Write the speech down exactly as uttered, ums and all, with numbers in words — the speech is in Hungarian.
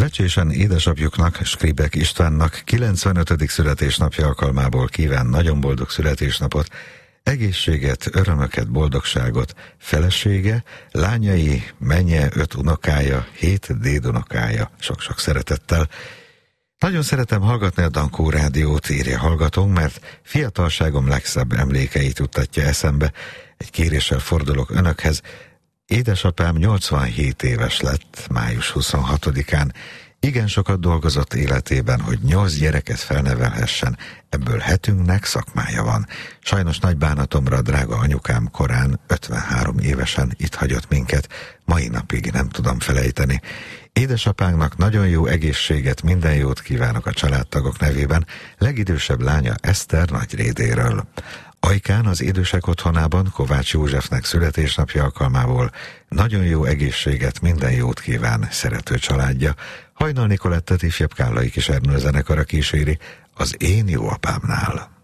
Lecsésen édesapjuknak, Skribek Istvánnak kilencvenötödik születésnapja alkalmából kíván nagyon boldog születésnapot, egészséget, örömöket, boldogságot felesége, lányai, menye, öt unokája, hét dédunokája, sok-sok szeretettel. Nagyon szeretem hallgatni a Dankó rádiót, írja hallgatónk, mert fiatalságom legszebb emlékeit juttatja eszembe. Egy kéréssel fordulok önökhez. Édesapám nyolcvanhét éves lett május huszonhatodikán. Igen sokat dolgozott életében, hogy nyolc gyereket felnevelhessen, ebből hetünknek szakmája van. Sajnos nagy bánatomra drága anyukám korán, ötvenhárom évesen itt hagyott minket, mai napig nem tudom felejteni. Édesapánknak nagyon jó egészséget, minden jót kívánok a családtagok nevében, legidősebb lánya Eszter Nagyrédéről. Ajkán az idősek otthonában Kovács Józsefnek születésnapja alkalmából nagyon jó egészséget, minden jót kíván szerető családja. Hajnal Nicolettet ifjabb Kállai Kis Ernő zenekara kíséri az Én jó apámnál.